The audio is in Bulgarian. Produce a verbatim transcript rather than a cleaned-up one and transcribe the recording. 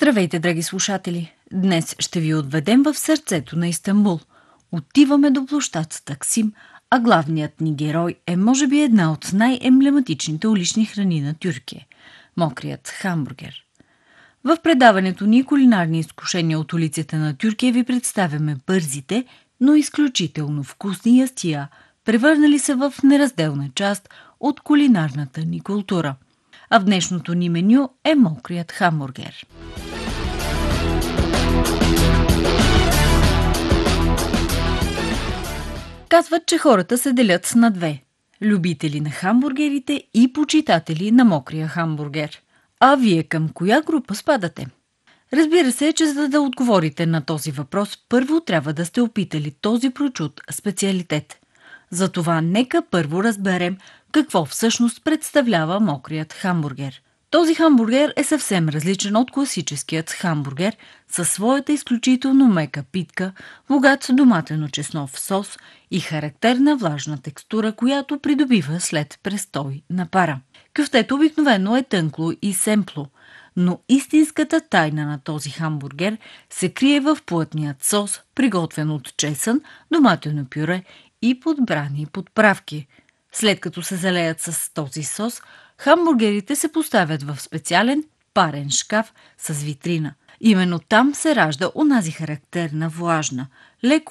Здравейте, драги слушатели! Днес ще ви отведем в сърцето на Истанбул. Отиваме до площад Таксим, а главният ни герой е може би една от най-емблематичните улични храни на Тюркия – мокрият хамбургер. В предаването ни кулинарни изкушения от улиците на Тюркия ви представяме бързите, но изключително вкусни ястия, превърнали се в неразделна част от кулинарната ни култура. А в днешното ни меню е мокрият хамбургер. Казват, че хората се делят на две – любители на хамбургерите и почитатели на мокрия хамбургер. А вие към коя група спадате? Разбира се, че за да отговорите на този въпрос, първо трябва да сте опитали този прочут специалитет. Затова нека първо разберем какво всъщност представлява мокрият хамбургер. Този хамбургер е съвсем различен от класическият хамбургер със своята изключително мека питка, богат доматено-чеснов сос и характерна влажна текстура, която придобива след престой на пара. Кюфтето обикновено е тънкло и семпло, но истинската тайна на този хамбургер се крие в плътният сос, приготвен от чесън, доматено пюре и подбрани подправки. След като се залеят с този сос, хамбургерите се поставят в специален парен шкаф с витрина. Именно там се ражда онази характерна влажна, леко